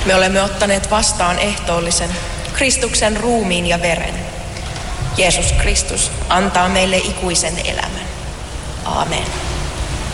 Me olemme ottaneet vastaan ehtoollisen Kristuksen ruumiin ja veren. Jeesus Kristus antaa meille ikuisen elämän. Aamen.